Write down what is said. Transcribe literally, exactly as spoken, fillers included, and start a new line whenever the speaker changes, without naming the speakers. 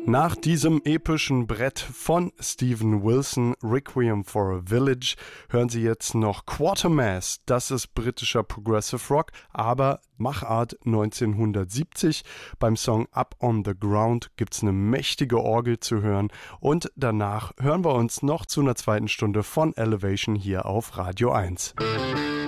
Nach diesem epischen Brett von Steven Wilson, Requiem for a Village, hören Sie jetzt noch Quatermass. Das ist britischer Progressive Rock, aber Machart neunzehnhundertsiebzig. Beim Song Up on the Ground gibt's eine mächtige Orgel zu hören und danach hören wir uns noch zu einer zweiten Stunde von Elevation hier auf Radio eins.